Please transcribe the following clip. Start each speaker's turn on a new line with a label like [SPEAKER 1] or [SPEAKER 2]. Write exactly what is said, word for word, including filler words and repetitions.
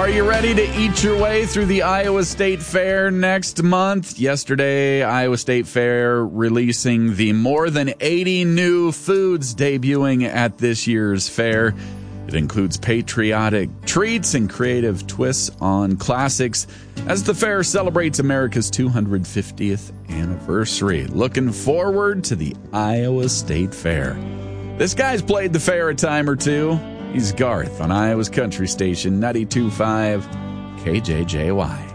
[SPEAKER 1] Are you ready to eat your way through the Iowa State Fair next month? Yesterday, Iowa State Fair releasing the more than eighty new foods debuting at this year's fair. It includes patriotic treats and creative twists on classics as the fair celebrates America's two hundred fiftieth anniversary. Looking forward to the Iowa State Fair. This guy's played the fair a time or two. He's Garth on Iowa's country station ninety-two point five K J J Y.